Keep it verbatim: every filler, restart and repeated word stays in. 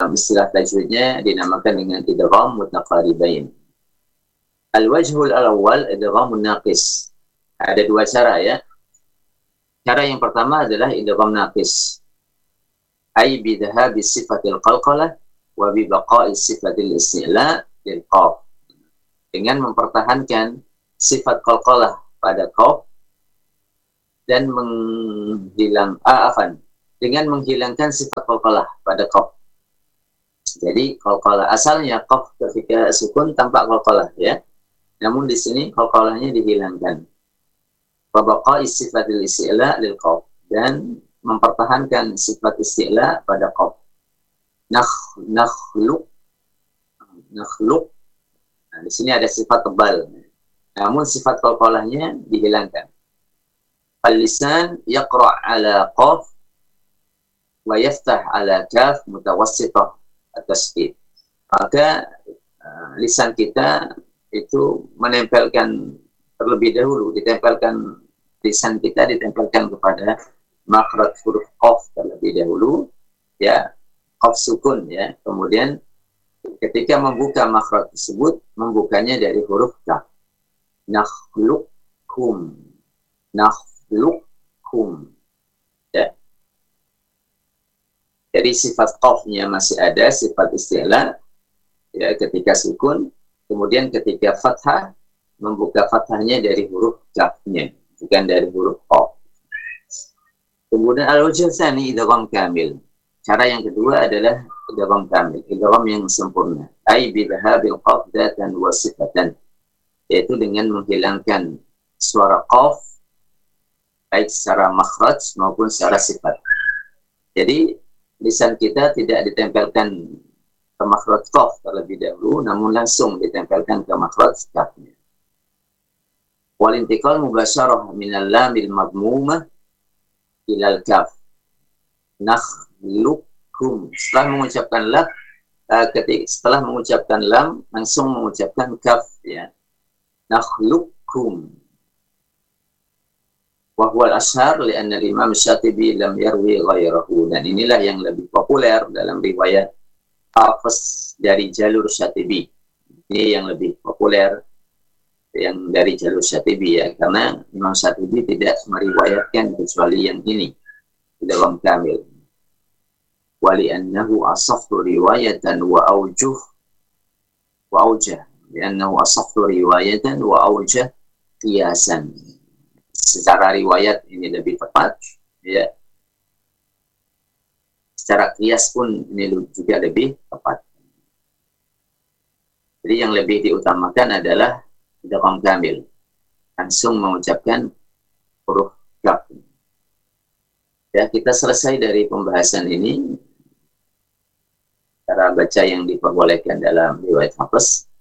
dalam istilah tajwidnya dinamakan dengan idgham mutaqaribain. Al-wajhul awal idghamun naqis. Ada dua cara ya. Cara yang pertama adalah idgham naqis. Ai bi dhahabi sifatil qalqalah wa bi baqa'i sifatil isti'la lil qaf. Dengan mempertahankan sifat qalqalah pada qaf dan menghilang ah, afan dengan menghilangkan sifat qalqalah pada qaf. Jadi qalqalah asalnya qaf ketika sukun tampak qalqalah ya. Namun di sini qalqalahnya dihilangkan. Wa baqa'i sifatil isti'la lil qaf dan mempertahankan sifat isti'la pada qaf. Nakh nakhluq nakhluq. Nah, di sini ada sifat tebal. Namun sifat qalqalahnya dihilangkan. Al-lisan yaqra' ala qaf wa yaftah ala kaf mutawassithah at-tashdid. Maka uh, lisan kita itu menempelkan terlebih dahulu, ditempelkan lisan kita ditempelkan kepada makhraj huruf qaf terlebih dahulu, ya, qaf sukun ya. Kemudian ketika membuka makhraj tersebut, membukanya dari huruf kaf. Nakhluqkum, nakhluqkum. Ya. Jadi sifat qafnya masih ada, sifat isti'la ya ketika sukun. Kemudian ketika fathah, membuka fathahnya dari huruf kafnya, bukan dari huruf qaf. Kemudian al-wajh tsani idgham kamil. Cara yang kedua adalah idgham kamil, idgham yang sempurna. Ai bi dhahabil qaf dzatan wa sifatan. Yaitu dengan menghilangkan suara qaf baik secara makhraj maupun secara sifat. Jadi lisan kita tidak ditempelkan ke makhraj qaf terlebih dahulu, namun langsung ditempelkan ke makhraj kafnya. Wal intiqal mubasyarah min al-lamil madmumah ila al-kaf. Nakhluqkum. Setelah mengucapkan lam, uh, ketika setelah mengucapkan lam langsung mengucapkan kaf ya. Nakhluqkum. Wa huwa al-ashhar li'anna al-Imam Syatibi lam yarwi ghairahu. Dan inilah yang lebih populer dalam riwayat Hafiz dari jalur Syatibi. Ini yang lebih populer yang dari jalur Syatibi ya, karena Imam Syatibi tidak meriwayatkan kecuali yang ini dalam kamil. Wali annahu asahhu riwayatan wa aujuh wa aujah. Liannahu asahhu riwayatan wa aujah qiyasan. Secara riwayat ini lebih tepat ya. Secara qiyas pun ini juga lebih tepat. Jadi yang lebih diutamakan adalah idgham kamil. Langsung mengucapkan huruf kaf. Ya, kita selesai dari pembahasan ini. Cara baca yang diperbolehkan dalam riwayat Hafiz.